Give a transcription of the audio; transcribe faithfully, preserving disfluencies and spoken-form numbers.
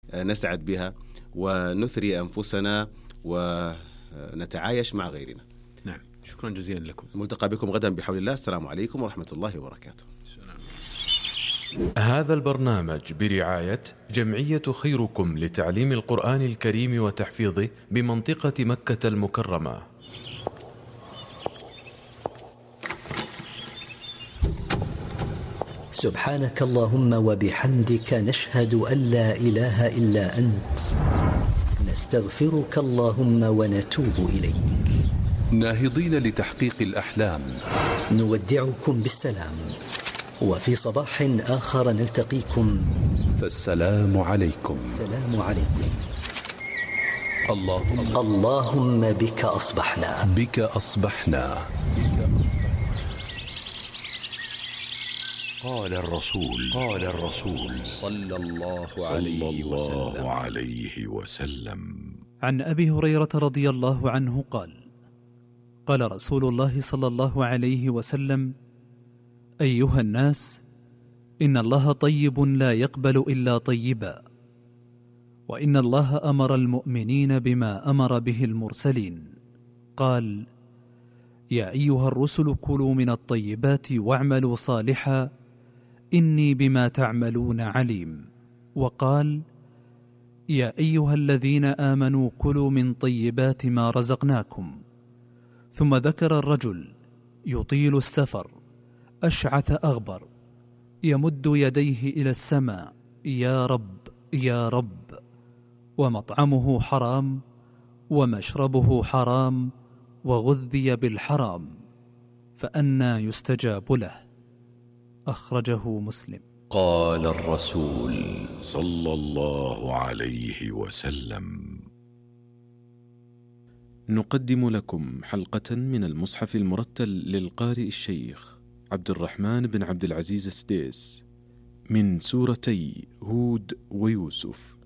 نسعد بها ونثري أنفسنا ونتعايش مع غيرنا. نعم، شكرا جزيلا لكم. ملتقى بكم غدا بحول الله. السلام عليكم ورحمة الله وبركاته. هذا البرنامج برعاية جمعية خيركم لتعليم القرآن الكريم وتحفيظه بمنطقة مكة المكرمة. سبحانك اللهم وبحمدك نشهد أن لا إله إلا أنت نستغفرك اللهم ونتوب إليك. ناهضين لتحقيق الأحلام نودعكم بالسلام، وفي صباح آخر نلتقيكم، فالسلام عليكم. السلام عليكم. اللهم اللهم بك أصبحنا بك أصبحنا قال الرسول قال الرسول صلى الله عليه وسلم, عليه وسلم عن أبي هريرة رضي الله عنه قال: قال رسول الله صلى الله عليه وسلم: أيها الناس، إن الله طيب لا يقبل إلا طيبا، وإن الله أمر المؤمنين بما أمر به المرسلين. قال: يا أيها الرسل كلوا من الطيبات واعملوا صالحا إني بما تعملون عليم. وقال: يا أيها الذين آمنوا كلوا من طيبات ما رزقناكم. ثم ذكر الرجل يطيل السفر أشعث أغبر يمد يديه إلى السماء: يا رب يا رب، ومطعمه حرام ومشربه حرام وغذي بالحرام، فأنى يستجاب له. أخرجه مسلم. قال الرسول صلى الله عليه وسلم. نقدم لكم حلقة من المصحف المرتل للقارئ الشيخ عبد الرحمن بن عبد العزيز السديس من سورتي هود ويوسف.